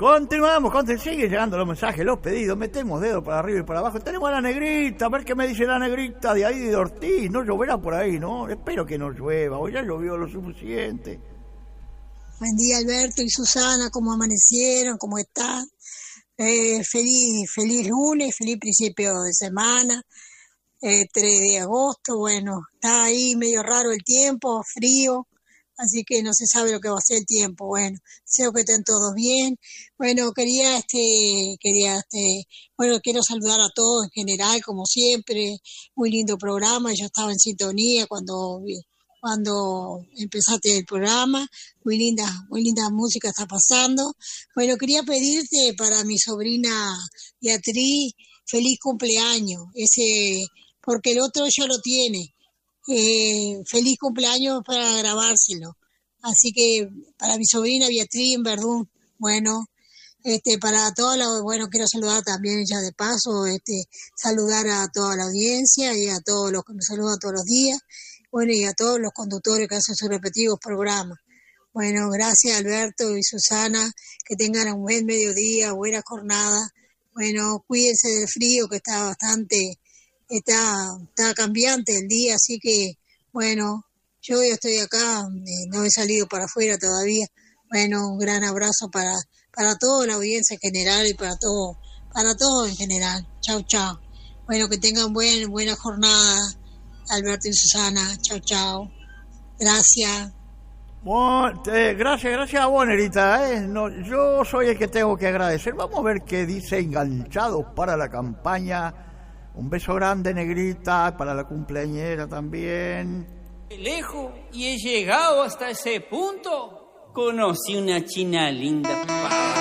Continuamos, siguen llegando los mensajes, los pedidos, metemos dedos para arriba y para abajo. Tenemos a la negrita, a ver qué me dice la negrita de ahí de Ortiz. No lloverá por ahí, ¿no? Espero que no llueva, o ya llovió lo suficiente. Buen día, Alberto y Susana, ¿cómo amanecieron? ¿Cómo están? Feliz lunes, feliz principio de semana, 3 de agosto. Bueno, está ahí medio raro el tiempo, frío. Así que no se sabe lo que va a ser el tiempo. Bueno, deseo que estén todos bien. Bueno, quiero saludar a todos en general, como siempre. Muy lindo programa. Yo estaba en sintonía cuando empezaste el programa. Muy linda música está pasando. Bueno, quería pedirte para mi sobrina Beatriz, feliz cumpleaños. Porque el otro ya lo tiene. Feliz cumpleaños para grabárselo. Así que para mi sobrina Beatriz en Verdún, bueno, para toda quiero saludar también ya de paso, saludar a toda la audiencia y a todos los que me saludan todos los días, bueno, y a todos los conductores que hacen sus respectivos programas. Bueno, gracias Alberto y Susana, que tengan un buen mediodía, buena jornada. Bueno, cuídense del frío que está cambiante el día, así que, bueno, yo estoy acá, no he salido para afuera todavía. Bueno, un gran abrazo para toda la audiencia en general y para todo en general. Chau, chau. Bueno, que tengan buena jornada, Alberto y Susana. Chau, chau. Gracias. Bueno, gracias a vos, Nerita, No, yo soy el que tengo que agradecer. Vamos a ver qué dice Enganchados para la campaña. Un beso grande, Negrita, para la cumpleañera también. Lejos y he llegado hasta ese punto. Conocí una china linda.